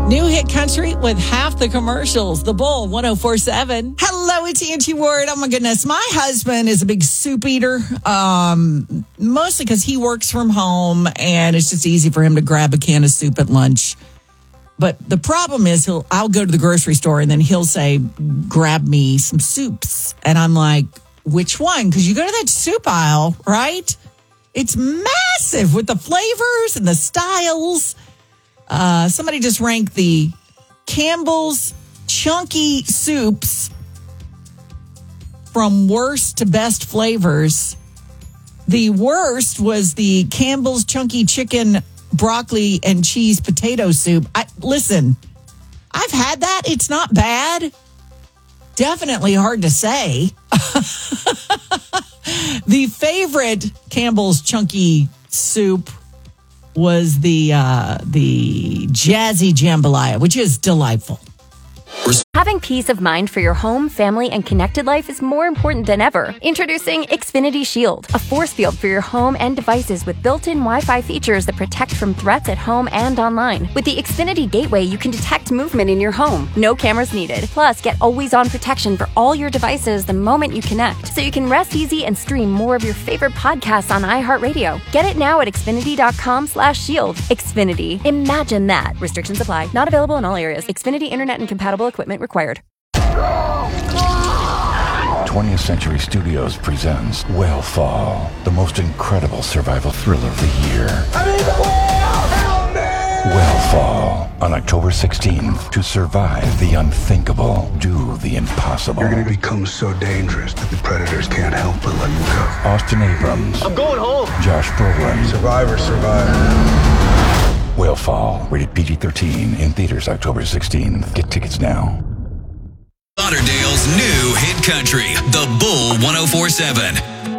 New hit country with half the commercials. The Bull 104.7. Hello, it's Angie Ward. Oh my goodness. My husband is a big soup eater, mostly because he works from home and it's just easy for him to grab a can of soup at lunch. But the problem is I'll go to the grocery store and then he'll say, grab me some soups. And I'm like, which one? Because you go to that soup aisle, right? It's massive with the flavors and the styles. Somebody just ranked the Campbell's chunky soups from worst to best flavors. The worst was the Campbell's chunky chicken, broccoli, and cheese potato soup. Listen, I've had that. It's not bad. Definitely hard to say. The favorite Campbell's chunky soup was the Jazzy Jambalaya, which is delightful. Having peace of mind for your home, family, and connected life is more important than ever. Introducing Xfinity Shield, a force field for your home and devices with built-in Wi-Fi features that protect from threats at home and online. With the Xfinity Gateway, you can detect movement in your home. No cameras needed. Plus, get always-on protection for all your devices the moment you connect, so you can rest easy and stream more of your favorite podcasts on iHeartRadio. Get it now at Xfinity.com/shield. Xfinity. Imagine that. Restrictions apply. Not available in all areas. Xfinity Internet and compatible equipment required. 20th Century Studios presents Whale Fall, the most incredible survival thriller of the year. I'm in the whale! Help me! Whale Fall, on October 16th. To survive the unthinkable, do the impossible. You're going to become so dangerous that the predators can't help but let you go. Austin Abrams. I'm going home. Josh Brolin. Survivor. Whale Fall, rated PG-13, in theaters October 16th. Get tickets now. Lauderdale's new hit country, The Bull 104.7.